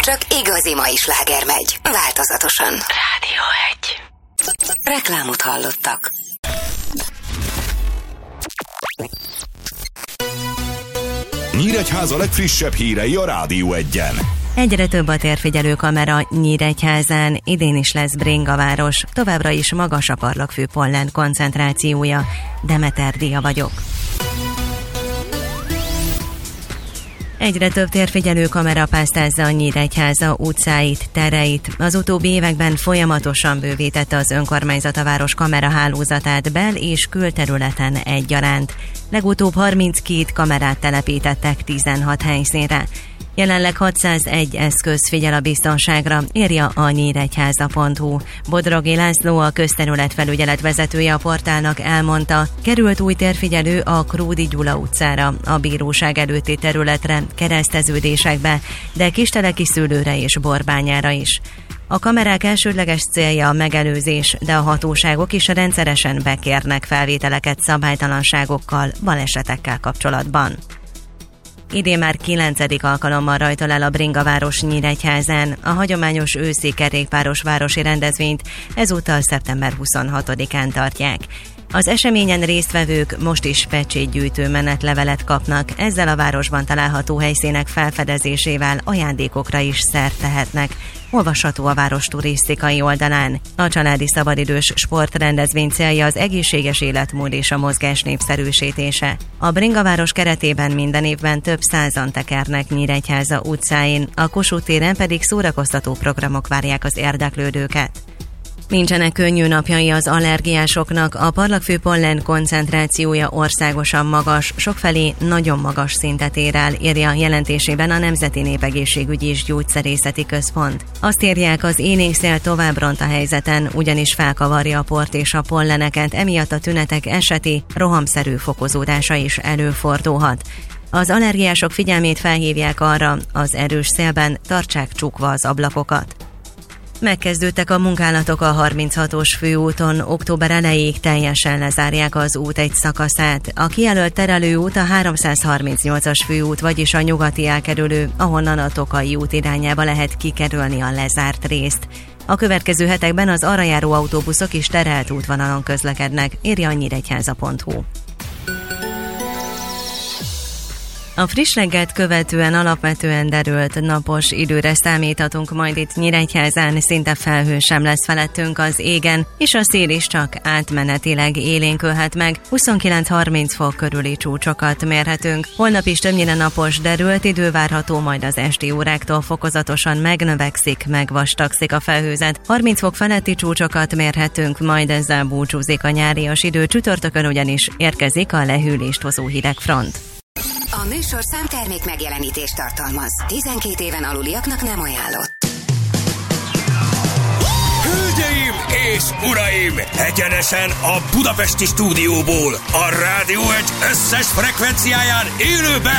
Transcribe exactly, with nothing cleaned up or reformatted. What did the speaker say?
Csak igazi mai sláger megy, változatosan. Rádió egy. Reklámot hallottak. Nyíregyháza legfrissebb hírei a Rádió egyen. Egyre több a térfigyelő kamera Nyíregyházán, idén is lesz bringaváros, továbbra is magas a parlagfű pollen koncentrációja. Demeter Dia vagyok. Egyre több térfigyelő kamera pásztázza a Nyíregyháza utcáit, tereit. Az utóbbi években folyamatosan bővítette az önkormányzat a város kamerahálózatát bel- és külterületen egyaránt. Legutóbb harminckét kamerát telepítettek tizenhat helyszínre. Jelenleg hatszázegy eszköz figyel a biztonságra, írja a nyíregyháza pont hu. Bodrogi László, a közterületfelügyelet vezetője a portálnak elmondta, került új térfigyelő a Kródi Gyula utcára, a bíróság előtti területre, kereszteződésekbe, de Kisteleki szőlőre és Borbányára is. A kamerák elsődleges célja a megelőzés, de a hatóságok is rendszeresen bekérnek felvételeket szabálytalanságokkal, balesetekkel kapcsolatban. Idén már kilencedik alkalommal rajtol el a bringaváros Nyíregyházán. A hagyományos őszi kerékpáros városi rendezvényt ezúttal szeptember huszonhatodikán tartják. Az eseményen résztvevők most is pecsétgyűjtő menetlevelet kapnak, ezzel a városban található helyszínek felfedezésével ajándékokra is szert tehetnek. Olvasható a város turisztikai oldalán. A családi szabadidős sportrendezvény célja az egészséges életmód és a mozgás népszerűsítése. A bringaváros keretében minden évben több százan tekernek Nyíregyháza utcáin, a Kossuth téren pedig szórakoztató programok várják az érdeklődőket. Nincsenek könnyű napjai az allergiásoknak, a parlagfű pollen koncentrációja országosan magas, sokfelé nagyon magas szintet ér el, írja jelentésében a Nemzeti Népegészségügyi és Gyógyszerészeti Központ. Azt írják, az élénkszél tovább ront a helyzeten, ugyanis felkavarja a port és a polleneket, emiatt a tünetek eseti, rohamszerű fokozódása is előfordulhat. Az allergiások figyelmét felhívják arra, az erős szélben tartsák csukva az ablakokat. Megkezdődtek a munkálatok a harminchatos főúton, október elejéig teljesen lezárják az út egy szakaszát. A kijelölt terelőút a háromszázharmincnyolcas főút, vagyis a nyugati elkerülő, ahonnan a Tokai út irányába lehet kikerülni a lezárt részt. A következő hetekben az arra járó autóbuszok is terelt útvonalon közlekednek, írja a nyíregyháza pont hu. A friss reggelt követően alapvetően derült napos időre számíthatunk majd itt Nyíregyházán, szinte felhő sem lesz felettünk az égen, és a szél is csak átmenetileg élénkülhet meg, huszonkilenc-harminc fok körüli csúcsokat mérhetünk. Holnap is többnyire napos, derült idő várható, majd az esti óráktól fokozatosan megnövekszik, megvastagszik a felhőzet. harminc fok feletti csúcsokat mérhetünk, majd ezzel búcsúzik a nyárias idő, csütörtökön ugyanis érkezik a lehűlést hozó hidegfront. A műsorszám termék megjelenítést tartalmaz. tizenkét éven aluliaknak nem ajánlott. Hölgyeim és uraim! Egyenesen a budapesti stúdióból, a Rádió egy összes frekvenciáján élőben